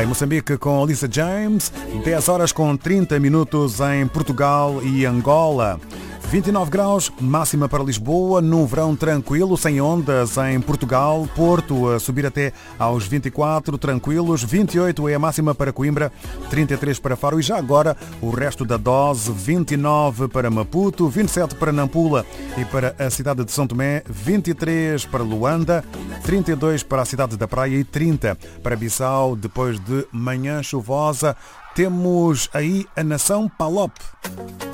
em Moçambique com Lisa James, 10 horas com 30 minutos em Portugal e Angola. 29 graus, máxima para Lisboa, num verão tranquilo, sem ondas em Portugal, Porto a subir até aos 24, tranquilos, 28 é a máxima para Coimbra, 33 para Faro e já agora o resto da dose, 29 para Maputo, 27 para Nampula e para a cidade de São Tomé, 23 para Luanda, 32 para a cidade da Praia e 30 para Bissau, depois de manhã chuvosa. Temos aí a nação Palop.